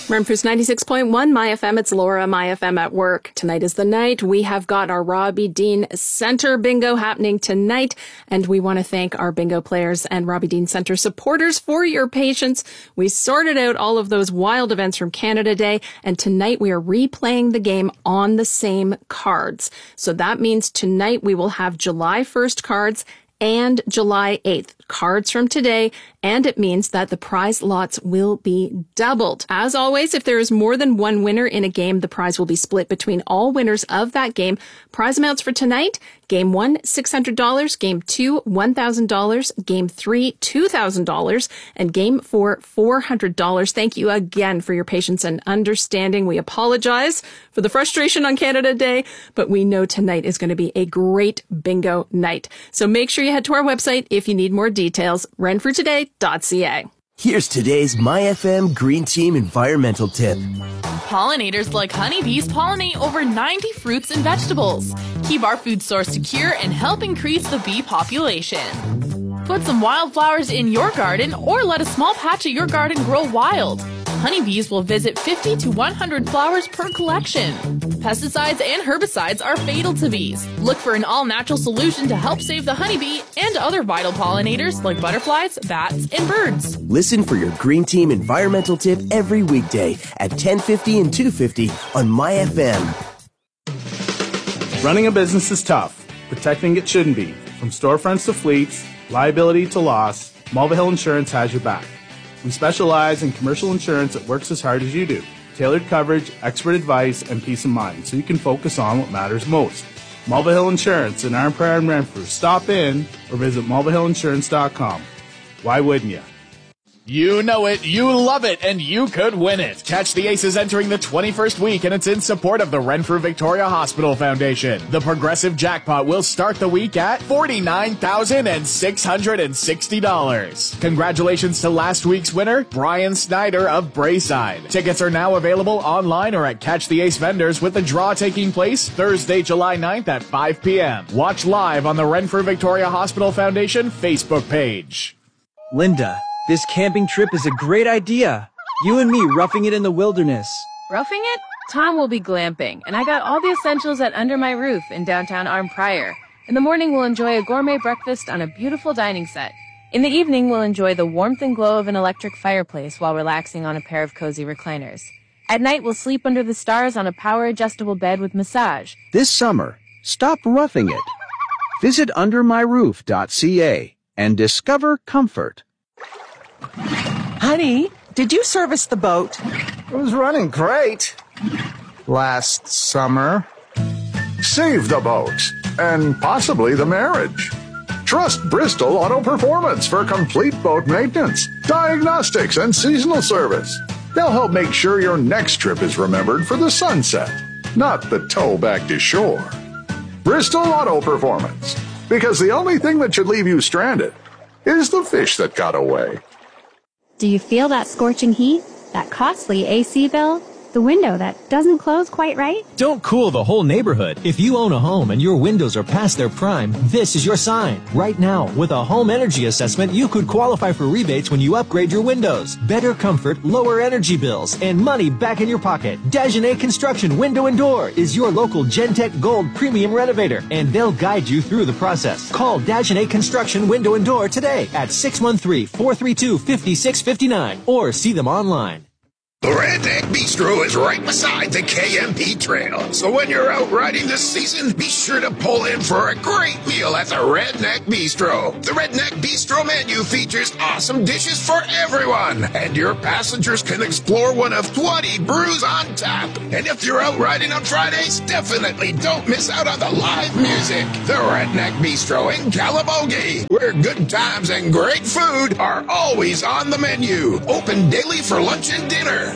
Renfrew's 96.1, My FM. It's Laura, My FM at work. Tonight is the night. We have got our Robbie Dean Center Bingo happening tonight. And we want to thank our bingo players and Robbie Dean Center supporters for your patience. We sorted out all of those wild events from Canada Day. And tonight we are replaying the game on the same cards. So that means tonight we will have July 1st cards and July 8th cards from today, and it means that the prize lots will be doubled. As always, if there is more than one winner in a game, the prize will be split between all winners of that game. Prize amounts for tonight: Game 1, $600, Game 2, $1,000, Game 3, $2,000, and Game 4, $400. Thank you again for your patience and understanding. We apologize for the frustration on Canada Day, but we know tonight is going to be a great bingo night. So make sure you head to our website if you need more details, renfrewtoday.ca. Here's today's MyFM Green Team environmental tip. Pollinators like honeybees pollinate over 90 fruits and vegetables. Keep our food source secure and help increase the bee population. Put some wildflowers in your garden or let a small patch of your garden grow wild. Honeybees will visit 50 to 100 flowers per collection. Pesticides and herbicides are fatal to bees. Look for an all-natural solution to help save the honeybee and other vital pollinators like butterflies, bats, and birds. Listen for your Green Team environmental tip every weekday at 10:50 and 2:50 on MyFM. Running a business is tough. Protecting it shouldn't be. From storefronts to fleets, liability to loss, Mulvihill Insurance has your back. We specialize in commercial insurance that works as hard as you do. Tailored coverage, expert advice, and peace of mind so you can focus on what matters most. Mulvihill Insurance in Arm Prairie and Renfrew. Stop in or visit mulvihillinsurance.com. Why wouldn't you? You know it, you love it, and you could win it. Catch the Aces entering the 21st week, and it's in support of the Renfrew Victoria Hospital Foundation. The Progressive Jackpot will start the week at $49,660. Congratulations to last week's winner, Brian Snyder of Braeside. Tickets are now available online or at Catch the Ace vendors, with the draw taking place Thursday, July 9th at 5 p.m. Watch live on the Renfrew Victoria Hospital Foundation Facebook page. Linda, this camping trip is a great idea. You and me roughing it in the wilderness. Roughing it? Tom will be glamping, and I got all the essentials at Under My Roof in downtown Arm Pryor. In the morning, we'll enjoy a gourmet breakfast on a beautiful dining set. In the evening, we'll enjoy the warmth and glow of an electric fireplace while relaxing on a pair of cozy recliners. At night, we'll sleep under the stars on a power-adjustable bed with massage. This summer, stop roughing it. Visit undermyroof.ca and discover comfort. Honey, did you service the boat? It was running great last summer. Save the boat and possibly the marriage. Trust Bristol Auto Performance for complete boat maintenance, diagnostics, and seasonal service. They'll help make sure your next trip is remembered for the sunset, not the tow back to shore. Bristol Auto Performance, because the only thing that should leave you stranded is the fish that got away. Do you feel that scorching heat? That costly AC bill? The window that doesn't close quite right? Don't cool the whole neighborhood. If you own a home and your windows are past their prime, this is your sign. Right now, with a home energy assessment, you could qualify for rebates when you upgrade your windows. Better comfort, lower energy bills, and money back in your pocket. Dagenet Construction Window and Door is your local Gentech Gold Premium Renovator, and they'll guide you through the process. Call Dagenet Construction Window and Door today at 613-432-5659 or see them online. The Redneck Bistro is right beside the KMP Trail. So when you're out riding this season, be sure to pull in for a great meal at the Redneck Bistro. The Redneck Bistro menu features awesome dishes for everyone. And your passengers can explore one of 20 brews on tap. And if you're out riding on Fridays, definitely don't miss out on the live music. The Redneck Bistro in Calabogie, where good times and great food are always on the menu. Open daily for lunch and dinner.